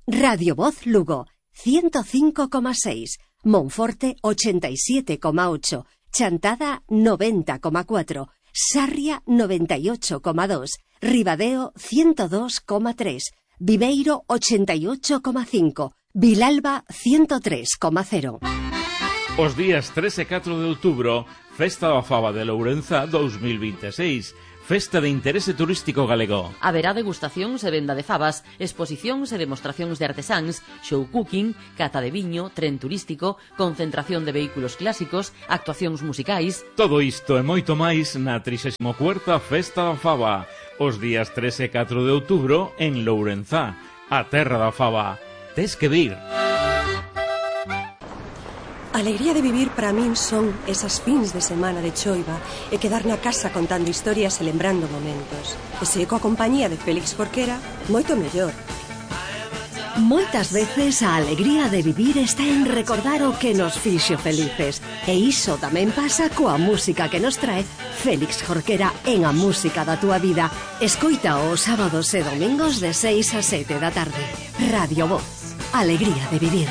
Radio Voz Lugo, 105,6, Monforte 87,8, Chantada 90,4, Sarria 98,2, Ribadeo 102,3, Viveiro 88,5, Vilalba 103,0. Os días 3 e 4 de outubro, Festa da Faba de Lourenza 2026, Festa de interese turístico galego. Haberá degustacións e venda de fabas, exposicións e demostracións de artesáns, show cooking, cata de viño, tren turístico, concentración de vehículos clásicos, actuacións musicais. Todo isto e moito máis na 34ª Festa da Faba, os días 3 e 4 de outubro en Lourenza, a terra da faba. Tes que vir. A alegría de vivir para min son esas fins de semana de choiva e quedar na casa contando historias e lembrando momentos. E se coa compañía de Félix Jorquera, moito mellor. Moitas veces a alegría de vivir está en recordar o que nos fixo felices. E iso tamén pasa coa música que nos trae Félix Jorquera en A Música da Túa Vida. Escoita os sábados e domingos de 6 a 7 da tarde. Radio Voz. Alegría de vivir.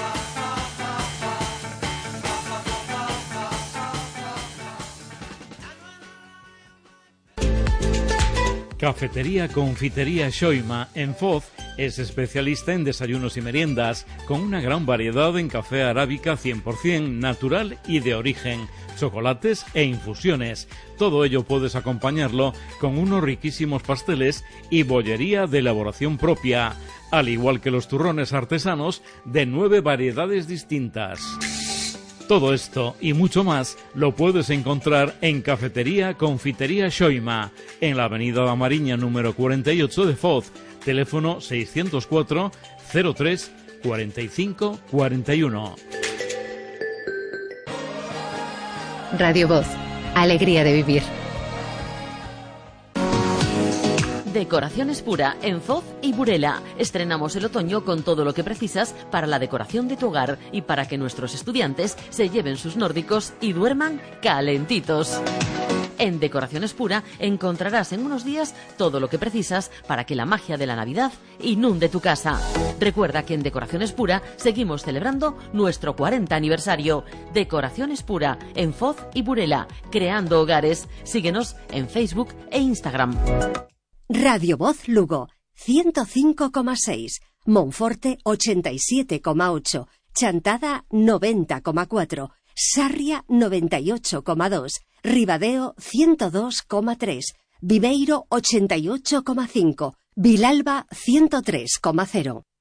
Cafetería Confitería Xoima en Foz es especialista en desayunos y meriendas, con una gran variedad en café arábica 100% natural y de origen, chocolates e infusiones. Todo ello puedes acompañarlo con unos riquísimos pasteles y bollería de elaboración propia, al igual que los turrones artesanos de 9 variedades distintas. Todo esto y mucho más lo puedes encontrar en Cafetería Confitería Xoima, en la avenida da Mariña número 48 de Foz, teléfono 604 03 45 41. Radio Voz, alegría de vivir. Decoraciones Pura en Foz y Burela. Estrenamos el otoño con todo lo que precisas para la decoración de tu hogar y para que nuestros estudiantes se lleven sus nórdicos y duerman calentitos. En Decoraciones Pura encontrarás en unos días todo lo que precisas para que la magia de la Navidad inunde tu casa. Recuerda que en Decoraciones Pura seguimos celebrando nuestro 40 aniversario. Decoraciones Pura en Foz y Burela, creando hogares. Síguenos en Facebook e Instagram. Radio Voz Lugo, 105,6, Monforte 87,8, Chantada 90,4, Sarria 98,2, Ribadeo 102,3, Viveiro 88,5, Vilalba 103,0.